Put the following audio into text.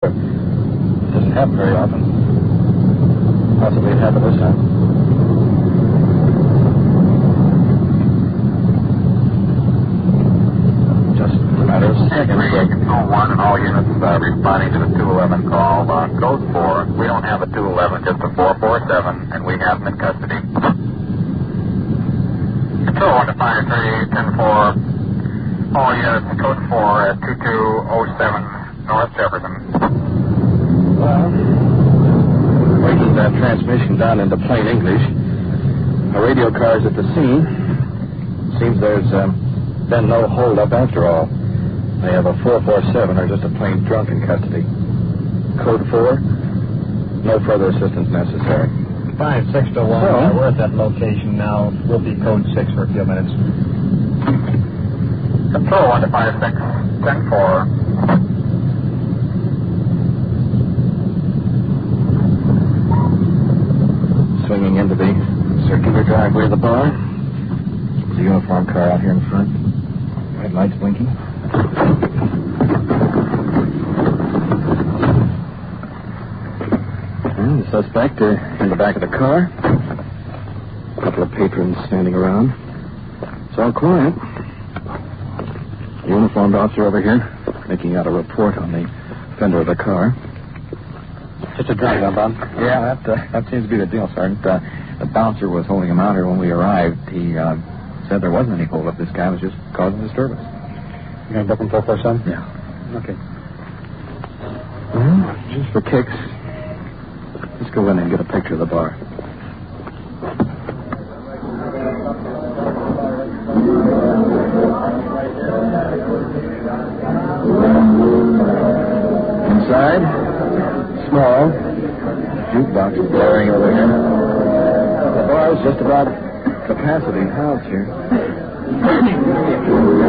Doesn't happen very often. Possibly it happened this time. Just a matter of seconds. Control 1 and all units responding to the 211 call. Code 4. We don't have a 211, just a 447, and we have them in custody. Control 1 to 53, 10-4. All units, code 4 at 2207 North Jefferson. Well, breaking that transmission down into plain English. A radio car's at the scene. Seems there's been no hold-up after all. They have a 447 or just a plain drunk in custody. Code 4, no further assistance necessary. 56 to 1. We're at that location now. We'll be code 6 for a few minutes. Control 1 to 56, 10-4. Swinging into the circular driveway of the bar. There's a uniformed car out here in front. Red lights blinking. And the suspect in the back of the car. A couple of patrons standing around. It's all quiet. A uniformed officer over here making out a report on the fender of the car. Just a drunk, huh, Bob? Yeah, that seems to be the deal, Sergeant. The bouncer was holding him out here when we arrived. He said there wasn't any hold-up. This guy was just causing disturbance. You going to book him for 447? Yeah. Okay. Well, just for kicks, let's go in and get a picture of the bar. Inside, small, jukebox is blaring over here. The bar is just about capacity housed here.